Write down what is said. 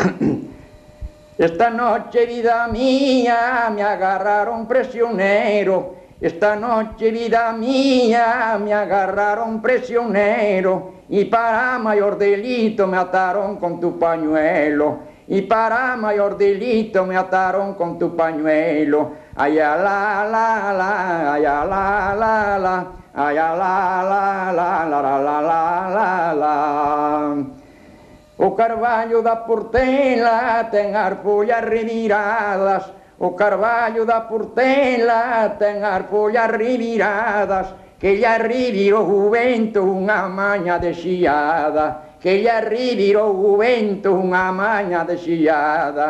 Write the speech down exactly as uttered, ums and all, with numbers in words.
Esta noche, vida mía, me agarraron prisionero. Esta noche, vida mía, me agarraron prisionero. Y para mayor delito me ataron con tu pañuelo. Y para mayor delito me ataron con tu pañuelo. Ay, la, la, la, ay, la, la, la, ay, la, la, la, la, la, la, la, la. O carvalho da Portela ten arpollas reviradas, o carvalho da Portela ten arpollas reviradas, que lle revirou o vento unha maña de xiada, que lle revirou o vento unha maña de xiada.